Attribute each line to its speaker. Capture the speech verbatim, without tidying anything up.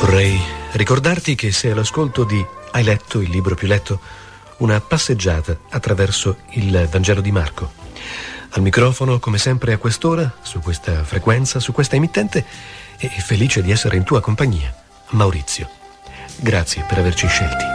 Speaker 1: Vorrei ricordarti che sei all'ascolto di Hai letto il libro più letto? Una passeggiata attraverso il Vangelo di Marco. Al microfono, come sempre a quest'ora, su questa frequenza, su questa emittente, e felice di essere in tua compagnia, Maurizio. Grazie per averci scelti.